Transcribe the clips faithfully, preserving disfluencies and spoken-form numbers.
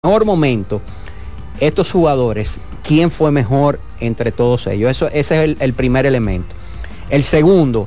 mejor momento, estos jugadores, ¿quién fue mejor entre todos ellos? Eso, ese es el, el primer elemento. El segundo,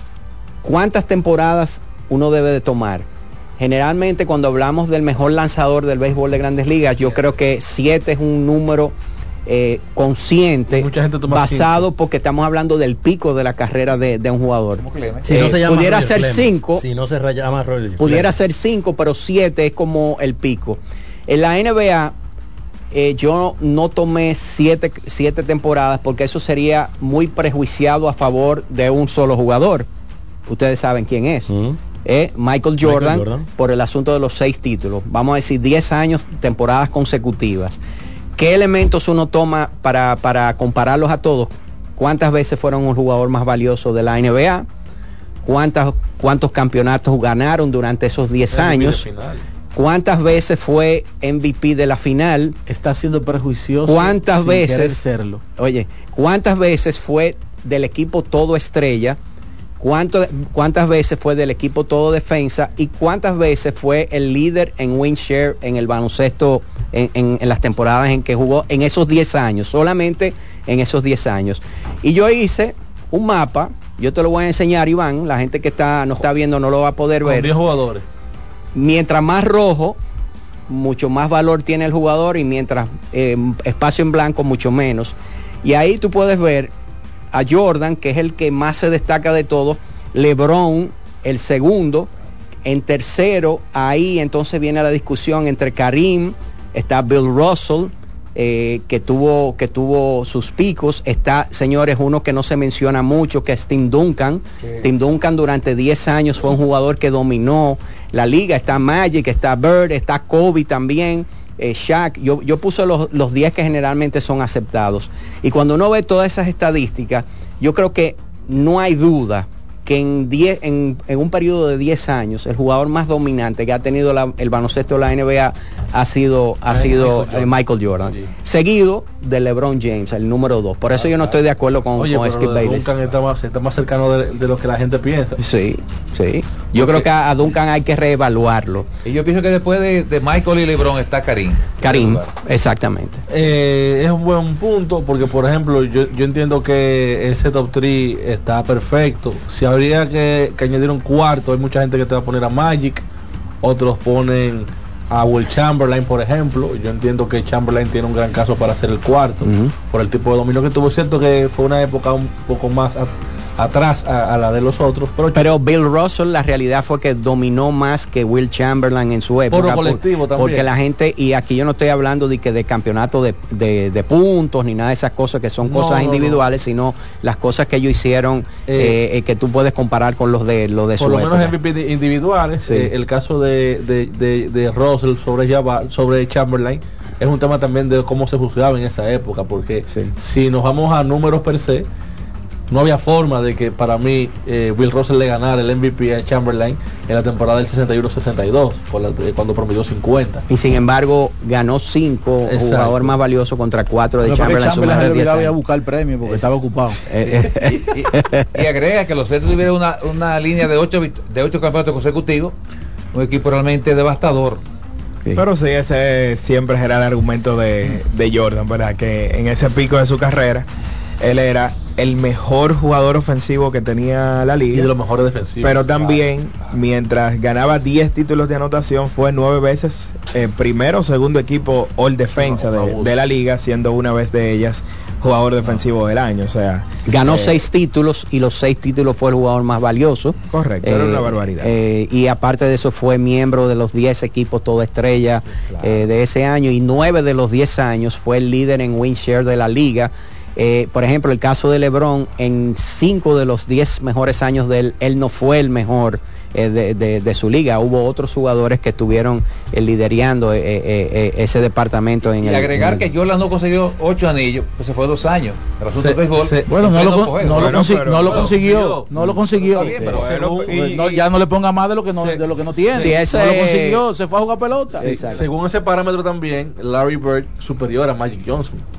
¿cuántas temporadas uno debe de tomar? Generalmente cuando hablamos del mejor lanzador del béisbol de Grandes Ligas, yo creo que siete es un número eh, consciente, mucha gente toma basado cinco. Porque estamos hablando del pico de la carrera de, de un jugador. Si eh, no se llama pudiera Roger ser Clemens, cinco, si no se llama Roger pudiera Clemens. ser cinco, pero siete es como el pico. En la N B A, eh, yo no tomé siete, siete temporadas porque eso sería muy prejuiciado a favor de un solo jugador. Ustedes saben quién es. Uh-huh. eh, Michael, Jordan, Michael Jordan, por el asunto de los seis títulos. Vamos a decir diez años, temporadas consecutivas. ¿Qué elementos uno toma para, para compararlos a todos? ¿Cuántas veces fueron el jugador más valioso de la N B A? ¿Cuántas, ¿Cuántos campeonatos ganaron durante esos diez años? ¿Cuántas veces fue M V P de la final? Está siendo prejuicioso. ¿Cuántas sin veces querer serlo? Oye, ¿cuántas veces fue del equipo todo estrella? ¿Cuánto, ¿Cuántas veces fue del equipo todo defensa? ¿Y cuántas veces fue el líder en win share en el baloncesto en, en, en las temporadas en que jugó en esos diez años? Solamente en esos diez años. Y yo hice un mapa, yo te lo voy a enseñar, Iván, la gente que está no está viendo no lo va a poder ver. Con diez jugadores. Mientras más rojo, mucho más valor tiene el jugador, y mientras eh, espacio en blanco, mucho menos. Y ahí tú puedes ver a Jordan, que es el que más se destaca de todos, LeBron, el segundo, en tercero, ahí entonces viene la discusión entre Karim, está Bill Russell, eh, que tuvo que tuvo sus picos, está, señores, uno que no se menciona mucho, que es Tim Duncan. Sí. Tim Duncan durante diez años fue un jugador que dominó la liga. Está Magic, está Bird, está Kobe también, eh, Shaq. Yo, yo puse los, los diez que generalmente son aceptados. Y cuando uno ve todas esas estadísticas, yo creo que no hay duda que en, diez, en, en un periodo de diez años el jugador más dominante que ha tenido la, el baloncesto de la N B A ha sido, ha sido Michael, eh, Michael Jordan, sí. Seguido de LeBron James, el número dos. Por eso ah, yo no estoy de acuerdo con, Oye, con Skip Bayless. Duncan está más, está más cercano de, de lo que la gente piensa. Sí, sí. Yo Porque, creo que a, a Duncan hay que reevaluarlo. Y yo pienso que después de, de Michael y LeBron está Karim. Karim, exactamente. Eh, es un buen punto porque, por ejemplo, yo, yo entiendo que ese top tres está perfecto. Si habría que, que añadir un cuarto, hay mucha gente que te va a poner a Magic, otros ponen a Will Chamberlain, por ejemplo. Yo entiendo que Chamberlain tiene un gran caso para ser el cuarto, uh-huh. por el tipo de dominio que tuvo. Es cierto que fue una época un poco más a, atrás a, a la de los otros, pero, pero Bill Russell, la realidad fue que dominó más que Will Chamberlain en su época. Por lo colectivo por, también. Porque la gente, y aquí yo no estoy hablando de que de campeonato de, de, de puntos ni nada de esas cosas que son no, cosas individuales, no, no. sino las cosas que ellos hicieron eh, eh, que tú puedes comparar con los de los de por su lo época. menos M V P individuales. Sí. Eh, el caso de, de, de, de Russell sobre Java, sobre Chamberlain es un tema también de cómo se juzgaba en esa época, porque sí. si nos vamos a números per se, no había forma de que para mí eh, Bill Russell le ganara el M V P a Chamberlain en la temporada del sesenta y uno sesenta y dos, cuando promedió cincuenta. Y sin embargo ganó cinco, jugador más valioso contra cuatro de no, Chamberlain. Chamberlain se olvidaba a buscar el premio porque es, estaba ocupado. Eh, eh. y, y, y agrega que los Celtics tuvieron una, una línea de ocho, de ocho campeonatos consecutivos, un equipo realmente devastador. Sí. Pero sí, ese siempre era el argumento de, de Jordan, ¿verdad? Que en ese pico de su carrera él era el mejor jugador ofensivo que tenía la liga y de los mejores defensivos, pero también claro, claro. mientras ganaba diez títulos de anotación fue nueve veces eh, primero o segundo equipo all defensa no, de, de la liga, siendo una vez de ellas jugador defensivo no. del año. O sea, ganó eh, seis títulos y los seis títulos fue el jugador más valioso. Correcto, eh, era una barbaridad. Eh, y aparte de eso fue miembro de los diez equipos toda estrella claro. eh, de ese año, y nueve de los diez años fue el líder en win share de la liga. Eh, por ejemplo, el caso de LeBron, en cinco de los diez mejores años de él, él no fue el mejor eh, de, de, de su liga. Hubo otros jugadores que estuvieron eh, liderando eh, eh, eh, ese departamento. En y el, agregar en el... que Jordan no consiguió ocho anillos, pues se fue dos años. El asunto se, de béisbol, se, bueno, no, lo, no, bueno, lo, consi pero, no lo bueno, consiguió, no lo consiguió. Bien, pero según, bueno, y, no, ya no le ponga más de lo que no, se, de lo que no tiene. Sí, ese no lo consiguió, se fue a jugar pelota. Sí, según ese parámetro también, Larry Bird superior a Magic Johnson.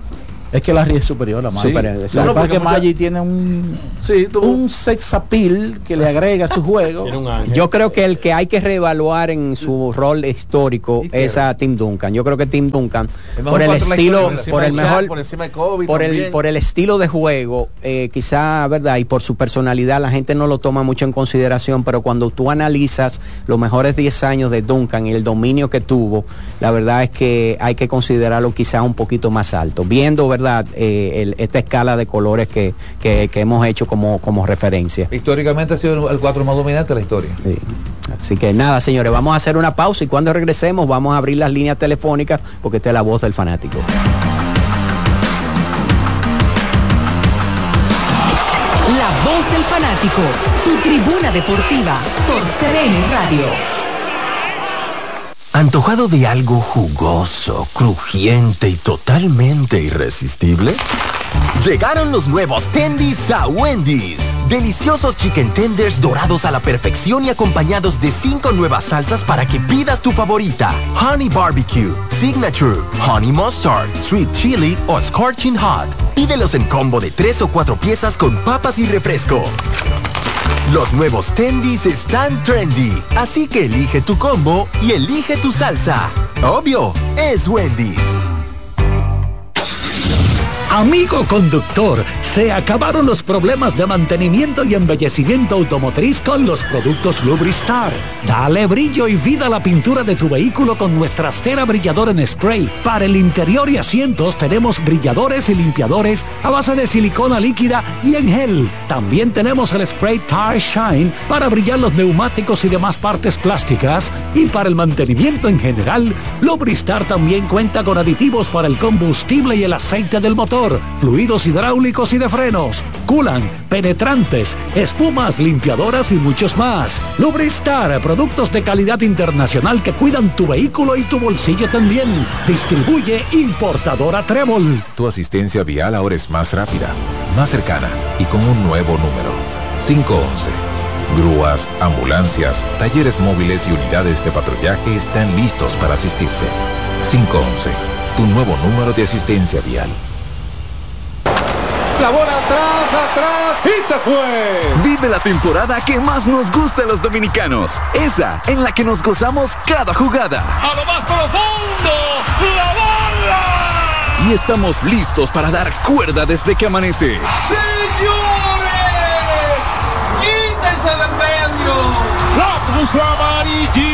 Es que Larry es superior a Magic. Sí. Superior, no, no, porque Magic mucha... tiene un, sí, tú... un sex appeal que le agrega a su juego. Yo creo que el que hay que reevaluar en su rol histórico es a Tim Duncan. Yo creo que Tim Duncan, el por el estilo, por el mejor, por, encima de Kobe, por el por el estilo de juego, eh, quizá, verdad, y por su personalidad, la gente no lo toma mucho en consideración, pero cuando tú analizas los mejores diez años de Duncan y el dominio que tuvo, la verdad es que hay que considerarlo quizá un poquito más alto, viendo, verdad, Eh, el, esta escala de colores que, que, que hemos hecho como, como referencia. Históricamente ha sido el cuatro más dominante de la historia. Sí. Así que nada, señores, vamos a hacer una pausa y cuando regresemos vamos a abrir las líneas telefónicas porque esta es la voz del fanático. La voz del fanático, tu tribuna deportiva por C D N Radio. ¿Antojado de algo jugoso, crujiente y totalmente irresistible? Llegaron los nuevos Tendies a Wendy's. Deliciosos chicken tenders dorados a la perfección y acompañados de cinco nuevas salsas para que pidas tu favorita. Honey Barbecue, Signature, Honey Mustard, Sweet Chili o Scorching Hot. Pídelos en combo de tres o cuatro piezas con papas y refresco. Los nuevos Tendies están trendy, así que elige tu combo y elige tu salsa. Obvio, es Wendy's. Amigo conductor, se acabaron los problemas de mantenimiento y embellecimiento automotriz con los productos Lubristar. Dale brillo y vida a la pintura de tu vehículo con nuestra cera brilladora en spray. Para el interior y asientos tenemos brilladores y limpiadores a base de silicona líquida y en gel. También tenemos el spray Tire Shine para brillar los neumáticos y demás partes plásticas. Y para el mantenimiento en general, Lubristar también cuenta con aditivos para el combustible y el aceite del motor, fluidos hidráulicos y de frenos, culan, penetrantes, espumas, limpiadoras y muchos más. Lubristar, productos de calidad internacional que cuidan tu vehículo y tu bolsillo también. Distribuye importadora Trébol. Tu asistencia vial ahora es más rápida, más cercana y con un nuevo número. cinco once. Grúas, ambulancias, talleres móviles y unidades de patrullaje están listos para asistirte. cinco once. Tu nuevo número de asistencia vial. La bola atrás, atrás y se fue. Vive la temporada que más nos gusta a los dominicanos. Esa en la que nos gozamos cada jugada. A lo más profundo, la bola. Y estamos listos para dar cuerda desde que amanece. ¡Señores! ¡Quítense del medio! ¡La puso amarillita!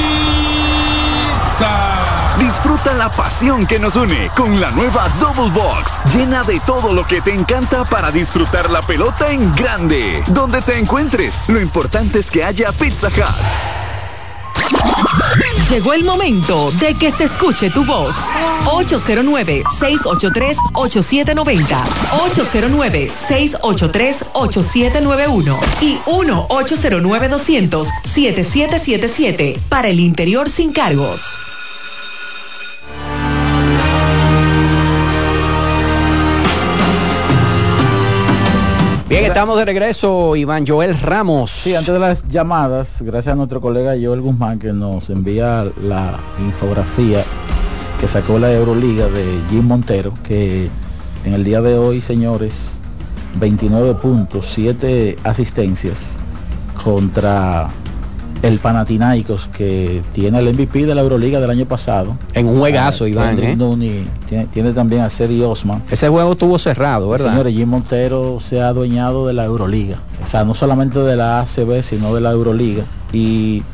Disfruta la pasión que nos une con la nueva Double Box, llena de todo lo que te encanta para disfrutar la pelota en grande. Donde te encuentres, lo importante es que haya Pizza Hut. Llegó el momento de que se escuche tu voz. ocho cero nueve, seis ocho tres, ocho siete nueve cero, ocho cero nueve, seis ocho tres, ocho siete nueve uno y uno ocho cero nueve, doscientos, siete siete siete siete para el interior sin cargos. Bien, estamos de regreso, Iván Joel Ramos. Sí, antes de las llamadas, gracias a nuestro colega Joel Guzmán que nos envía la infografía que sacó la Euroliga de Jim Montero, que en el día de hoy, señores, veintinueve puntos, siete asistencias contra el Panathinaikos, que tiene el M V P de la Euroliga del año pasado. En un juegazo, ah, Iván. ¿eh? Nuni, tiene, tiene también a Cedi Osman. Ese juego estuvo cerrado, ¿verdad? Señores, Jim Montero se ha adueñado de la Euroliga. O sea, no solamente de la A C B, sino de la Euroliga. Y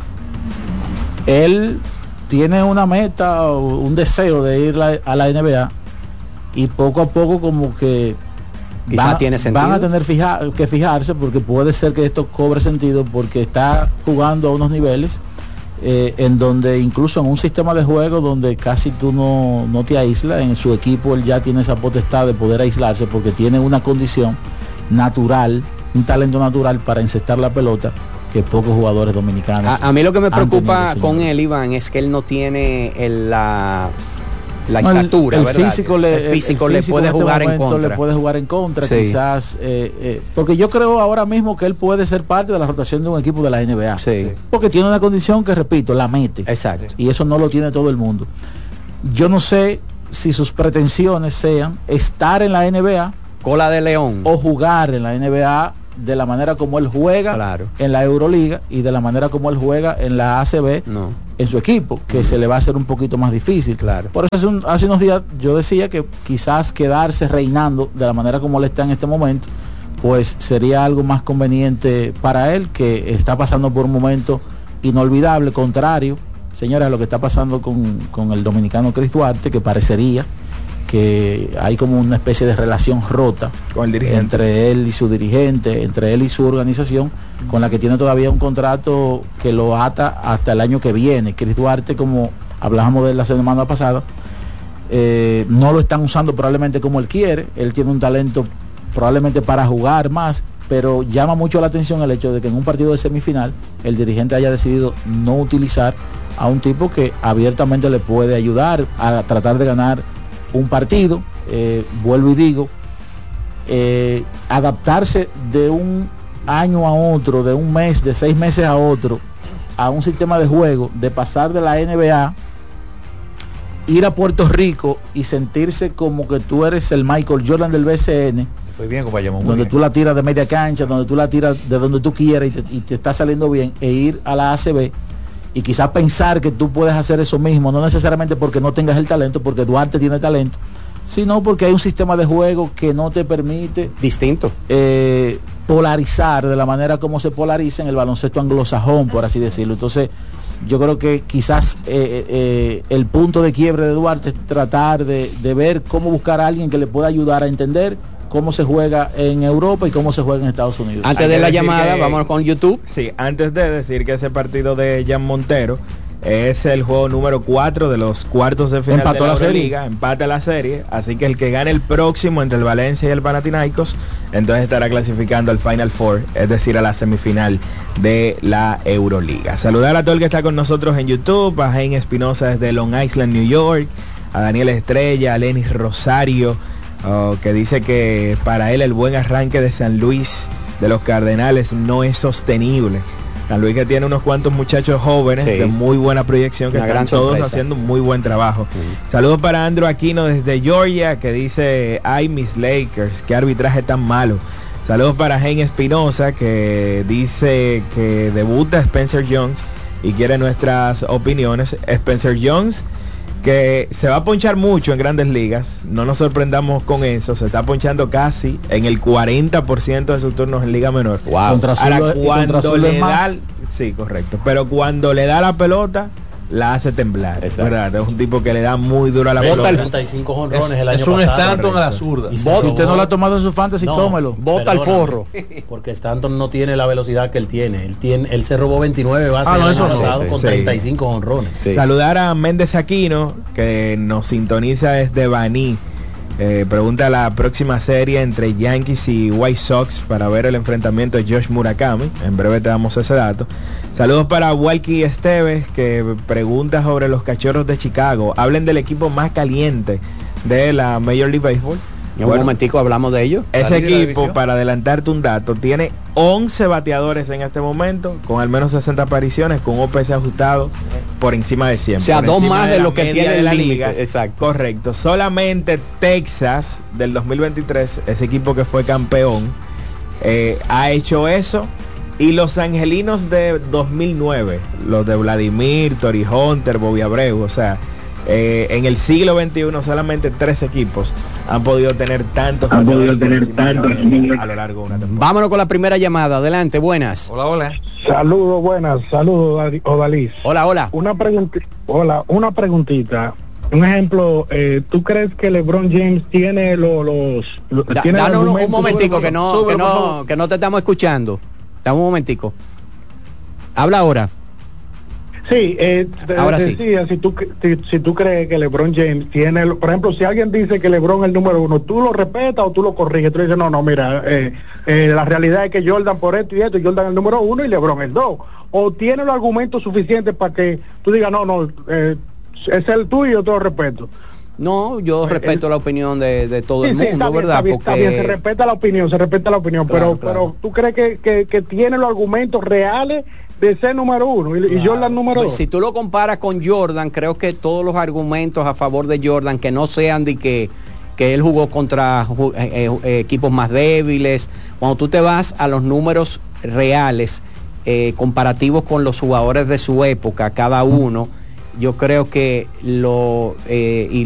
él tiene una meta, un deseo de ir a la N B A. Y poco a poco como que Quizá van, tiene sentido. van a tener fija, que fijarse, porque puede ser que esto cobre sentido, porque está jugando a unos niveles eh, en donde incluso en un sistema de juego donde casi tú no, no te aíslas. En su equipo él ya tiene esa potestad de poder aislarse, porque tiene una condición natural, un talento natural para encestar la pelota que pocos jugadores dominicanos. A, a mí lo que me preocupa tenido, con él, Iván, es que él no tiene el, la la no, estatura, el, el ¿verdad? físico le, el físico el le físico puede en este jugar en contra. Le puede jugar en contra, sí. quizás, eh, eh, porque yo creo ahora mismo que él puede ser parte de la rotación de un equipo de la N B A. Sí. Porque tiene una condición que, repito, la mete. Exacto. Y eso no lo tiene todo el mundo. Yo no sé si sus pretensiones sean estar en la N B A, cola de león, o jugar en la N B A de la manera como él juega claro. en la Euroliga y de la manera como él juega en la A C B no. en su equipo, que no. se le va a hacer un poquito más difícil. Claro. Por eso hace, un, hace unos días yo decía que quizás quedarse reinando de la manera como él está en este momento, pues sería algo más conveniente para él, que está pasando por un momento inolvidable, contrario, señores, a lo que está pasando con, con el dominicano Chris Duarte, que parecería que hay como una especie de relación rota con el dirigente, entre él y su dirigente, entre él y su organización, con la que tiene todavía un contrato que lo ata hasta el año que viene. Chris Duarte, como hablábamos de él la semana pasada, eh, no lo están usando probablemente como él quiere. Él tiene un talento probablemente para jugar más, pero llama mucho la atención el hecho de que en un partido de semifinal el dirigente haya decidido no utilizar a un tipo que abiertamente le puede ayudar a tratar de ganar un partido. Eh, vuelvo y digo, eh, adaptarse de un año a otro, de un mes, de seis meses a otro, a un sistema de juego, de pasar de la N B A, ir a Puerto Rico y sentirse como que tú eres el Michael Jordan del B C N, muy bien, compañero, muy donde bien. tú la tiras de media cancha, donde tú la tiras de donde tú quieras y te, y te está saliendo bien, e ir a la A C B y quizás pensar que tú puedes hacer eso mismo, no necesariamente porque no tengas el talento, porque Duarte tiene talento, sino porque hay un sistema de juego que no te permite distinto eh, polarizar de la manera como se polariza en el baloncesto anglosajón, por así decirlo. Entonces yo creo que quizás eh, eh, el punto de quiebre de Duarte es tratar de, de ver cómo buscar a alguien que le pueda ayudar a entender cómo se juega en Europa y cómo se juega en Estados Unidos. Antes de la llamada, que, vamos con YouTube. Sí, antes de decir que ese partido de Jan Montero es el juego número cuatro de los cuartos de final Empató de la, la Euroliga, serie. empate la serie, así que el que gane el próximo entre el Valencia y el Panathinaikos, entonces estará clasificando al Final Four, es decir, a la semifinal de la Euroliga. Saludar a todo el que está con nosotros en YouTube, a Jaime Espinosa desde Long Island, New York, a Daniel Estrella, a Lenis Rosario, oh, que dice que para él el buen arranque de San Luis de los Cardenales no es sostenible. San Luis que tiene unos cuantos muchachos jóvenes, sí, de muy buena proyección, que Una están todos sorpresa. haciendo un muy buen trabajo. Sí. Saludos para Andrew Aquino desde Georgia, que dice, ay mis Lakers, qué arbitraje tan malo. Saludos para Jaime Espinosa, que dice que debuta Spencer Jones y quiere nuestras opiniones. Spencer Jones, que se va a ponchar mucho en Grandes Ligas, no nos sorprendamos con eso, se está ponchando casi en el cuarenta por ciento de sus turnos en Liga Menor. Wow. Contra Ahora, Zul, cuando contra le da, sí, correcto, pero cuando le da la pelota, la hace temblar. Exacto. ¿Verdad? Es un tipo que le da muy duro a la Bota pelota. el treinta y cinco jonrones el año pasado. Es un pasado, Stanton a la zurda. Si usted no lo ha tomado en su fantasy, no, tómelo. Bota al forro. Porque Stanton no tiene la velocidad que él tiene. Él tiene, él se robó veintinueve bases ah, no, el año pasado sí, sí, con sí. treinta y cinco jonrones. Sí. Saludar a Méndez Aquino, que nos sintoniza desde Baní. Eh, pregunta la próxima serie entre Yankees y White Sox para ver el enfrentamiento de Josh Murakami. En breve te damos ese dato. Saludos para Walkie Esteves, que pregunta sobre los Cachorros de Chicago. Hablen del equipo más caliente de la Major League Baseball. En bueno, un momentico hablamos de ello. Ese equipo, para adelantarte un dato, tiene once bateadores en este momento, con al menos sesenta apariciones, con O P S ajustado por encima de cien. O sea, dos más de, de lo que tiene la límite. liga. Exacto. Correcto. Solamente Texas del dos mil veintitrés, ese equipo que fue campeón, eh, ha hecho eso. Y los angelinos de dos mil nueve, los de Vladimir, Tory Hunter, Bobby Abreu, o sea, Eh, en el siglo veintiuno solamente tres equipos han podido tener tantos han podido tener tantos a lo largo de una temporada. Vámonos con la primera llamada. Adelante, buenas. Hola, hola. Saludos, buenas. Saludos, Odalís. Hola, hola. Una pregunta, hola, una preguntita. Un ejemplo, eh, ¿tú crees que LeBron James tiene los los, los da, tiene da, no, no, un momentico sobre, que no sobre, que no que no te estamos escuchando. Dame un momentico. Habla ahora. Sí, eh, ahora te sí. decía, si tú, si, si tú crees que LeBron James tiene, por ejemplo, si alguien dice que LeBron es el número uno, ¿tú lo respetas o tú lo corriges? Tú dices, no, no, mira, eh, eh, la realidad es que Jordan por esto y esto, Jordan es el número uno y LeBron el dos. ¿O tiene los argumentos suficientes para que tú digas, no, no, eh, es el tuyo y yo te lo respeto? No, yo respeto el, la opinión de, de todo sí, el mundo, sí, está bien, ¿verdad? Está bien, Porque... está bien, se respeta la opinión, se respeta la opinión, claro, pero claro. pero ¿tú crees que, que, que tiene los argumentos reales de ser número uno y, claro. y Jordan número pues, dos. Si tú lo comparas con Jordan, creo que todos los argumentos a favor de Jordan, que no sean de que, que él jugó contra eh, eh, equipos más débiles, cuando tú te vas a los números reales, eh, comparativos con los jugadores de su época, cada uno, yo creo que lo... Eh, y